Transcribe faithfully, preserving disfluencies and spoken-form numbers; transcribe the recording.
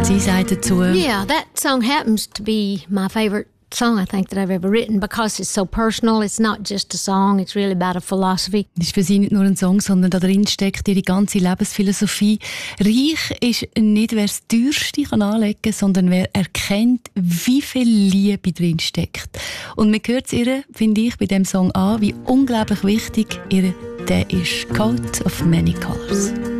Sie sagt dazu, Yeah, that song happens to be my favorite song I think that I've ever written because it's so personal. It's not just a song, it's really about a philosophy. das ist für sie nicht nur ein Song, sondern da drin steckt ihre ganze Lebensphilosophie. Reich ist nicht, wer das Teuerste kann anlegen kann, sondern wer erkennt, wie viel Liebe drin steckt. Und man hört es ihr, finde ich, bei diesem Song an, wie unglaublich wichtig ihr der ist. Coat of Many Colors.